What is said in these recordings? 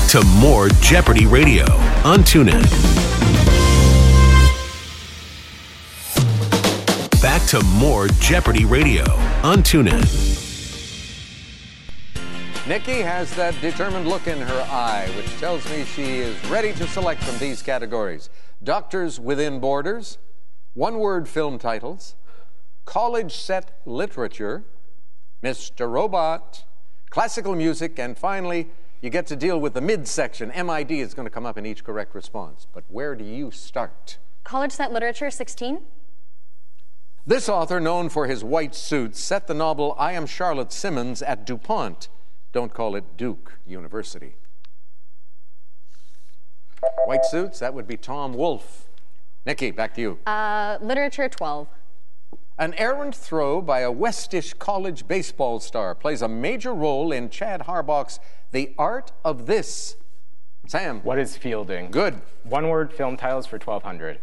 to more Jeopardy Radio on TuneIn. Back to more Jeopardy Radio on TuneIn. Nikki has that determined look in her eye, which tells me she is ready to select from these categories: Doctors Within Borders, one-word film titles, college set literature, Mr. Robot, classical music, and finally, you get to deal with the midsection. MID is going to come up in each correct response. But where do you start? College set literature, 16. This author, known for his white suits, set the novel I Am Charlotte Simmons at DuPont. Don't call it Duke University. White suits, that would be Tom Wolfe. Nikki, back to you. Literature, 12. An errant throw by a Westish college baseball star plays a major role in Chad Harbaugh's The Art of This. Sam. What is fielding? Good. One-word film titles for 1200.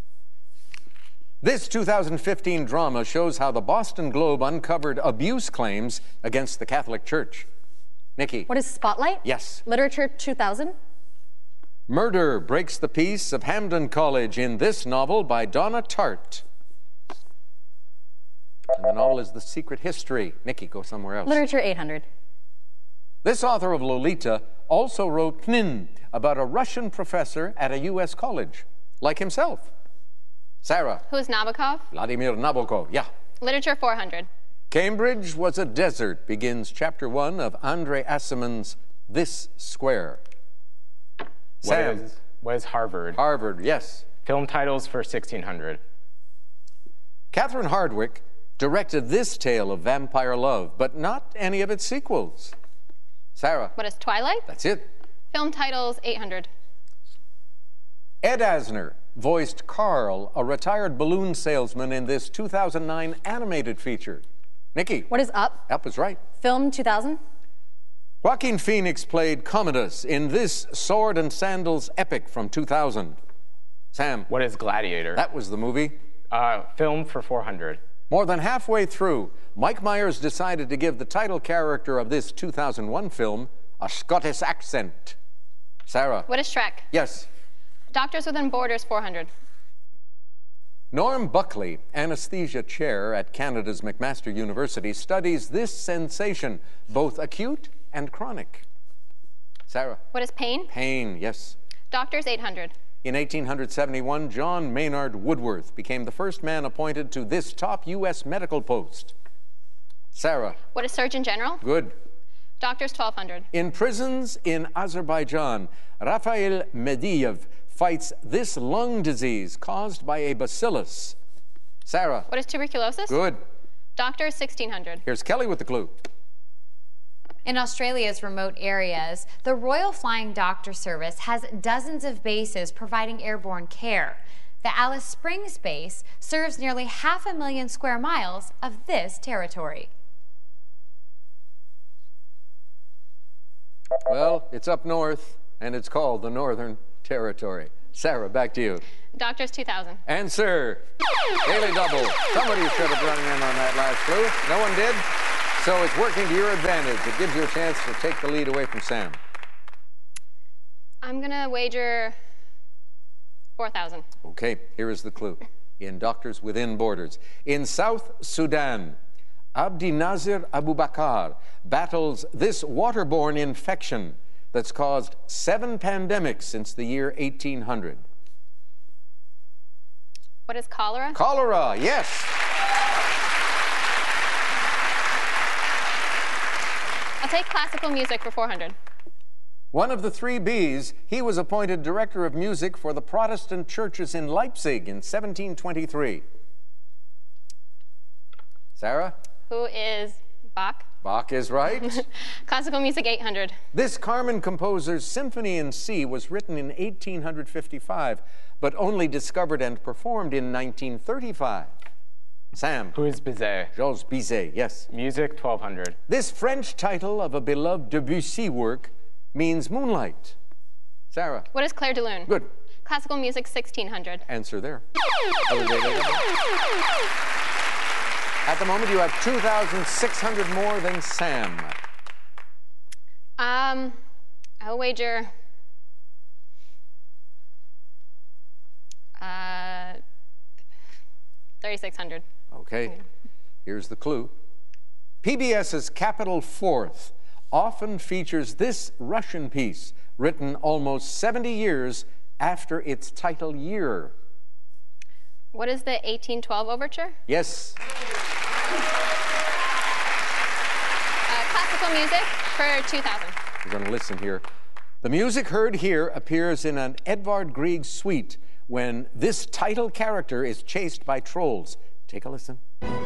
This 2015 drama shows how the Boston Globe uncovered abuse claims against the Catholic Church. Nikki. What is Spotlight? Yes. Literature, 2000. Murder breaks the peace of Hampden College in this novel by Donna Tartt. And the novel is The Secret History. Nikki, go somewhere else. Literature, 800. This author of Lolita also wrote Pnin, about a Russian professor at a U.S. college, like himself. Sarah. Who's Nabokov? Vladimir Nabokov, yeah. Literature, 400. Cambridge was a desert begins chapter 1 of Andre Acimon's This Square. Sam. What is Harvard? Harvard, yes. Film titles for 1600. Catherine Hardwicke directed this tale of vampire love, but not any of its sequels. Sarah. What is Twilight? That's it. Film titles, 800. Ed Asner voiced Carl, a retired balloon salesman, in this 2009 animated feature. Nikki. What is Up? Up is right. Film, 2000. Joaquin Phoenix played Commodus in this sword and sandals epic from 2000. Sam. What is Gladiator? That was the movie. Film for 400. More than halfway through, Mike Myers decided to give the title character of this 2001 film a Scottish accent. Sarah. What is Shrek? Yes. Doctors Within Borders, 400. Norm Buckley, anesthesia chair at Canada's McMaster University, studies this sensation, both acute and chronic. Sarah. What is Pain? Pain, yes. Doctors, 800. In 1871, John Maynard Woodworth became the first man appointed to this top U.S. medical post. Sarah. What is Surgeon General? Good. Doctors, 1200. In prisons in Azerbaijan, Rafael Mediev fights this lung disease caused by a bacillus. Sarah. What is tuberculosis? Good. Doctors, 1600. Here's Kelly with the clue. In Australia's remote areas, the Royal Flying Doctor Service has dozens of bases providing airborne care. The Alice Springs base serves nearly 500,000 square miles of this territory. Well, it's up north, and it's called the Northern Territory. Sarah, back to you. Doctors, 2000. Answer. Daily double. Somebody should have run in on that last clue. No one did. So it's working to your advantage. It gives you a chance to take the lead away from Sam. I'm going to wager 4,000. Okay, here is the clue. In Doctors Within Borders. In South Sudan, Abdi Nazir Abu Bakr battles this waterborne infection that's caused 7 pandemics since the year 1800. What is cholera? Cholera, yes. I'll take classical music for 400. One of the 3 Bs, he was appointed director of music for the Protestant churches in Leipzig in 1723. Sarah? Who is Bach? Bach is right. Classical music, 800. This Carmen composer's Symphony in C was written in 1855, but only discovered and performed in 1935. Sam. Who is Bizet? Georges Bizet, yes. Music, 1200. This French title of a beloved Debussy work means moonlight. Sarah. What is Clair de Lune? Good. Classical music, 1600. Answer there. At the moment, you have 2,600 more than Sam. I'll wager 3,600. Okay, here's the clue. PBS's Capital Fourth often features this Russian piece written almost 70 years after its title year. What is the 1812 overture? Yes. Classical music for 2000. We're going to listen here. The music heard here appears in an Edvard Grieg suite when this title character is chased by trolls. Take a listen.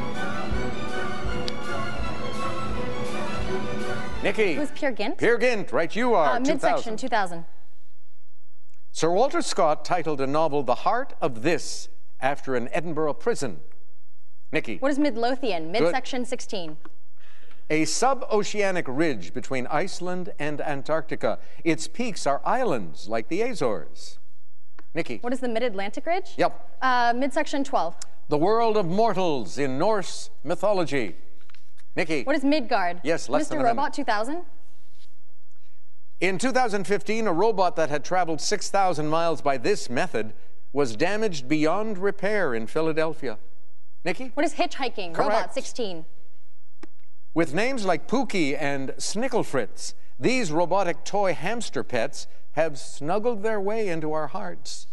Nikki. It was Peer Gynt. Peer Gynt, right you are. Midsection 2000. Sir Walter Scott titled a novel The Heart of This after an Edinburgh prison. Nikki. What is Midlothian? Midsection 16. A sub-oceanic ridge between Iceland and Antarctica. Its peaks are islands like the Azores. Nikki. What is the Mid-Atlantic Ridge? Yep. Midsection 12. The world of mortals in Norse mythology. Nikki. What is Midgard? Yes, less than a Mr. minute. Robot 2000. In 2015, a robot that had traveled 6,000 miles by this method was damaged beyond repair in Philadelphia. Nikki? What is Hitchhiking? Correct. Robot 16. With names like Pookie and Snicklefritz, these robotic toy hamster pets have snuggled their way into our hearts.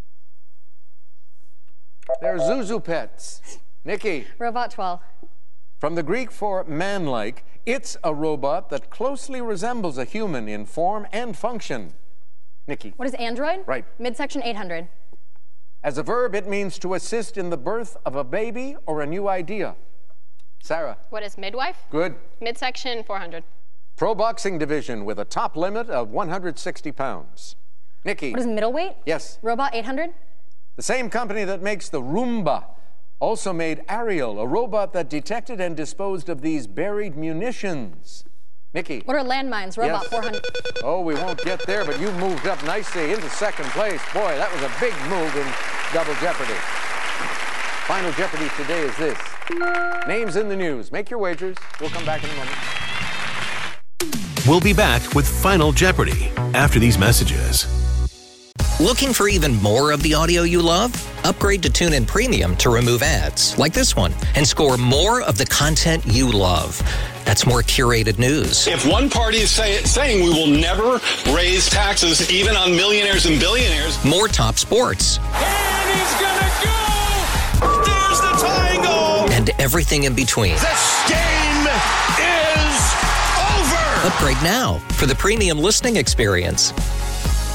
They're Zuzu pets. Nikki? Robot 12. From the Greek for man-like, it's a robot that closely resembles a human in form and function. Nikki? What is Android? Right. Midsection 800. As a verb, it means to assist in the birth of a baby or a new idea. Sarah? What is midwife? Good. Midsection 400. Pro boxing division with a top limit of 160 pounds. Nikki? What is middleweight? Yes. Robot 800. The same company that makes the Roomba also made Ariel, a robot that detected and disposed of these buried munitions. Nikki? What are landmines? Robot Yes. 400. Oh, we won't get there, but you moved up nicely into second place. Boy, that was a big move in Double Jeopardy. Final Jeopardy today is this. Names in the news. Make your wagers. We'll come back in a moment. We'll be back with Final Jeopardy after these messages. Looking for even more of the audio you love? Upgrade to TuneIn Premium to remove ads, like this one, and score more of the content you love. That's more curated news. If one party is saying we will never raise taxes even on millionaires and billionaires. More top sports. And he's gonna go! There's the tying goal! And everything in between. This game is over! Upgrade now for the premium listening experience.